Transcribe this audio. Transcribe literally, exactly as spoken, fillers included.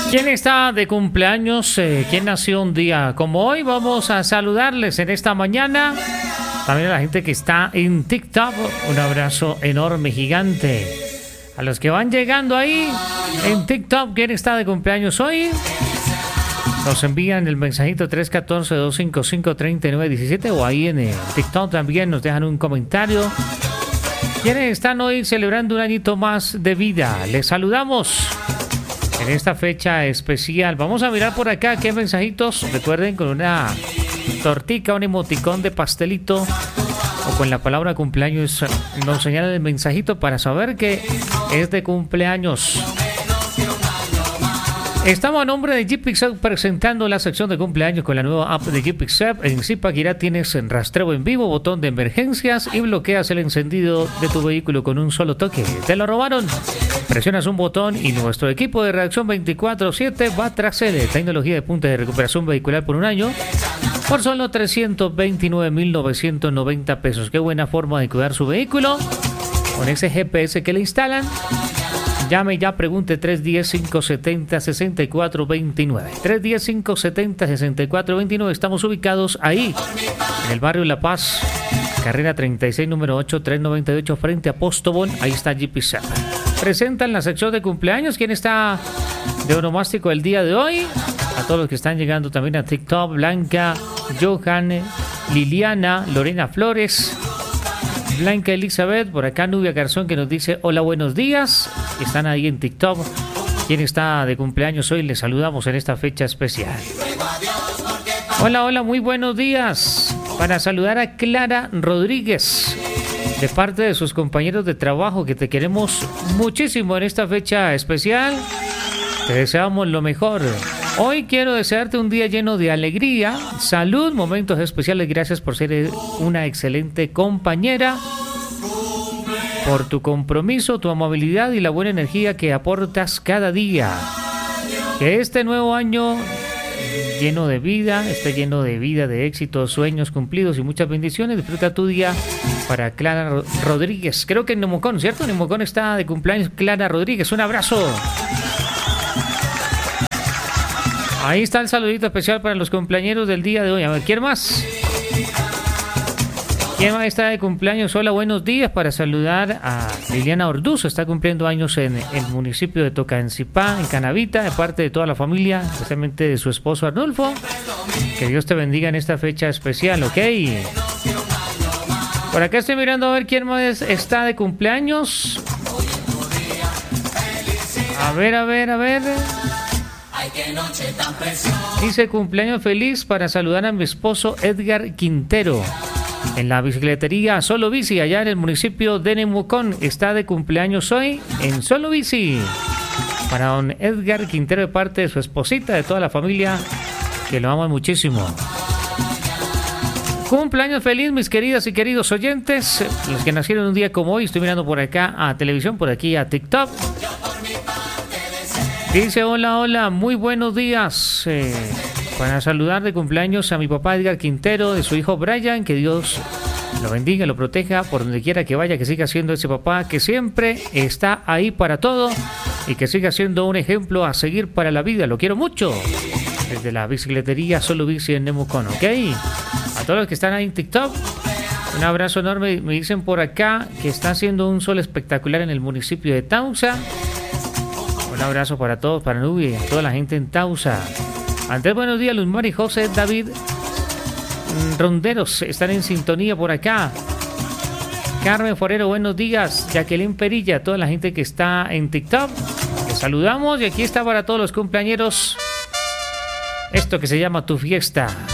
¿Quién está de cumpleaños? Eh, ¿Quién nació un día como hoy? Vamos a saludarles en esta mañana. También a la gente que está en TikTok. Un abrazo enorme, gigante. A los que van llegando ahí en TikTok, ¿quién está de cumpleaños hoy? Nos envían el mensajito tres uno cuatro, dos cinco cinco, tres nueve uno siete o ahí en el TikTok también nos dejan un comentario. ¿Quiénes están hoy celebrando un añito más de vida? Les saludamos en esta fecha especial. Vamos a mirar por acá qué mensajitos. Recuerden, con una tortica, un emoticón de pastelito o con la palabra cumpleaños nos señalan el mensajito para saber que es de cumpleaños. Estamos a nombre de Jeepixep presentando la sección de cumpleaños con la nueva app de Jeepixep. En Zipaquirá tienes en rastreo en vivo, botón de emergencias y bloqueas el encendido de tu vehículo con un solo toque. ¿Te lo robaron? Presionas un botón y nuestro equipo de reacción veinticuatro siete va tras él. Tecnología de punta de recuperación vehicular por un año por solo trescientos veintinueve mil novecientos noventa pesos. Qué buena forma de cuidar su vehículo con ese G P S que le instalan. Llame ya, pregunte tres uno cero, cinco siete cero, seis cuatro dos nueve. tres uno cero, cinco siete cero, seis cuatro dos nueve. Estamos ubicados ahí, en el barrio La Paz, carrera treinta y seis, número ocho tres noventa y ocho, frente a Postobón. Ahí está Jeepixep. Presentan la sección de cumpleaños. ¿Quién está de onomástico el día de hoy? A todos los que están llegando también a TikTok: Blanca, Johan, Liliana, Lorena Flores, Blanca Elizabeth, por acá Nubia Garzón que nos dice hola, buenos días. Están ahí en TikTok. ¿Quién está de cumpleaños hoy? Les saludamos en esta fecha especial. Hola, hola, muy buenos días. Para saludar a Clara Rodríguez, de parte de sus compañeros de trabajo, que te queremos muchísimo en esta fecha especial. Te deseamos lo mejor. Hoy quiero desearte un día lleno de alegría, salud, momentos especiales. Gracias por ser una excelente compañera, por tu compromiso, tu amabilidad y la buena energía que aportas cada día. Que este nuevo año lleno de vida, esté lleno de vida, de éxitos, sueños cumplidos y muchas bendiciones. Disfruta tu día. Para Clara Rodríguez. Creo que en Nemocón, ¿cierto? En Nemocón está de cumpleaños Clara Rodríguez. Un abrazo. Ahí está el saludito especial para los cumpleañeros del día de hoy. A ver, ¿quién más? ¿Quién más está de cumpleaños? Hola, buenos días. Para saludar a Liliana Orduzo. Está cumpliendo años en el municipio de Tocancipá, en Canavita, de parte de toda la familia, especialmente de su esposo Arnulfo. Que Dios te bendiga en esta fecha especial, ¿ok? Por acá estoy mirando a ver quién más está de cumpleaños. A ver, a ver, a ver. Dice cumpleaños feliz para saludar a mi esposo Edgar Quintero en la bicicletería Solo Bici, allá en el municipio de Nemocón. Está de cumpleaños hoy en Solo Bici. Para don Edgar Quintero, de parte de su esposita, de toda la familia, que lo aman muchísimo. Cumpleaños feliz, mis queridas y queridos oyentes, los que nacieron un día como hoy. Estoy mirando por acá a televisión, por aquí a TikTok. Dice hola, hola, muy buenos días. Eh, para saludar de cumpleaños a mi papá Edgar Quintero, de su hijo Brian, que Dios lo bendiga, lo proteja por donde quiera que vaya, que siga siendo ese papá que siempre está ahí para todo y que siga siendo un ejemplo a seguir para la vida. Lo quiero mucho. Desde la bicicletería Solo Bici en Nemocón, ¿ok? A todos los que están ahí en TikTok, un abrazo enorme. Me dicen por acá que está haciendo un sol espectacular en el municipio de Tausa. Un abrazo para todos, para Nubia y a toda la gente en Tausa. Antes, buenos días, Luz Mari, José, David Ronderos están en sintonía por acá. Carmen Forero, buenos días. Jacqueline Perilla, toda la gente que está en TikTok, les saludamos. Y aquí está para todos los cumpleañeros esto que se llama Tu Fiesta.